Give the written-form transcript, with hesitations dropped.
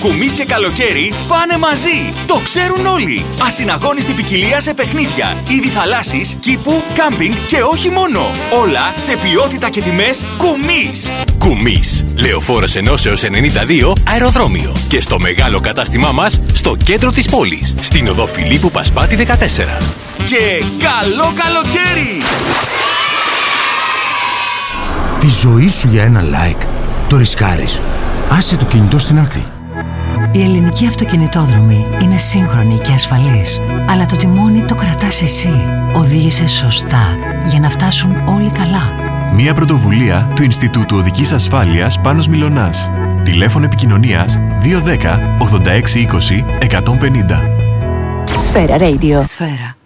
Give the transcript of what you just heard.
Κουμής και καλοκαίρι πάνε μαζί. Το ξέρουν όλοι. Ασυναγώνιστη ποικιλία σε παιχνίδια, είδη θαλάσσης, κήπου, κάμπινγκ και όχι μόνο. Όλα σε ποιότητα και τιμές Κουμής. Κουμής. Λεωφόρος Ενώσεως 92 αεροδρόμιο. Και στο μεγάλο κατάστημά μας στο κέντρο της πόλης. Στην οδό Φιλίππου Πασπάτη 14. Και καλό καλοκαίρι! Τη ζωή σου για ένα like το ρισκάρεις. Άσε το κινητό στην άκρη. Η ελληνική αυτοκινητόδρομη είναι σύγχρονη και ασφαλής. Αλλά το τιμόνι το κρατάς εσύ. Οδήγησε σωστά για να φτάσουν όλοι καλά. Μία πρωτοβουλία του Ινστιτούτου Οδικής Ασφάλειας Πάνος Μιλωνάς. Τηλέφωνο επικοινωνίας 210 86 20 150. Σφαίρα Radio. Σφαίρα.